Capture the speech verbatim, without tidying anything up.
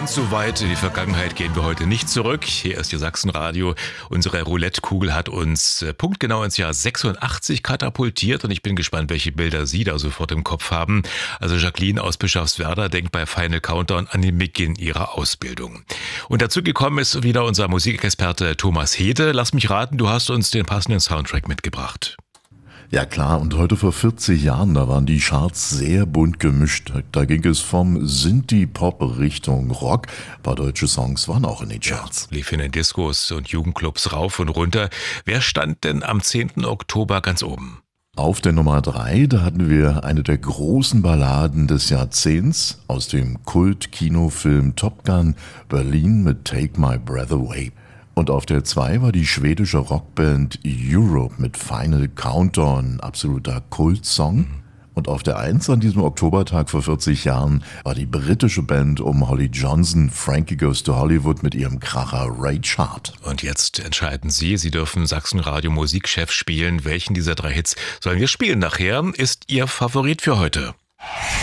Ganz so weit in die Vergangenheit gehen wir heute nicht zurück. Hier ist Ihr Sachsenradio. Unsere Roulette-Kugel hat uns äh, punktgenau ins Jahr sechsundachtzig katapultiert und ich bin gespannt, welche Bilder Sie da sofort im Kopf haben. Also Jacqueline aus Bischofswerda denkt bei Final Countdown an den Beginn ihrer Ausbildung. Und dazu gekommen ist wieder unser Musikexperte Thomas Hede. Lass mich raten, du hast uns den passenden Soundtrack mitgebracht. Ja klar, und heute vor vierzig Jahren, da waren die Charts sehr bunt gemischt. Da ging es vom Synthie-Pop Richtung Rock. Ein paar deutsche Songs waren auch in den Charts. Ja, lief in den Discos und Jugendclubs rauf und runter. Wer stand denn am zehnten Oktober ganz oben? Auf der Nummer drei, da hatten wir eine der großen Balladen des Jahrzehnts aus dem Kult-Kinofilm Top Gun, Berlin mit Take My Breath Away. Und auf der zwei war die schwedische Rockband Europe mit Final Countdown, absoluter Kultsong. Mhm. Und auf der eins an diesem Oktobertag vor vierzig Jahren war die britische Band um Holly Johnson, Frankie Goes to Hollywood mit ihrem Kracher Rage Hard. Und jetzt entscheiden Sie, Sie dürfen Sachsenradio Musikchef spielen. Welchen dieser drei Hits sollen wir spielen nachher? Ist Ihr Favorit für heute?